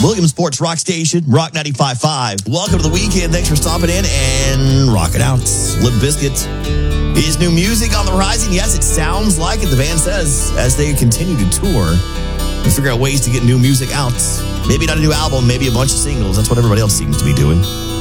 Williams Sports Rock Station, Rock 95.5. Welcome to the weekend. Thanks for stopping in and rock it out. Limp Bizkit. Is new music on the horizon? Yes, it sounds like it. The band says as they continue to tour and figure out ways to get new music out. Maybe not a new album, maybe a bunch of singles. That's what everybody else seems to be doing.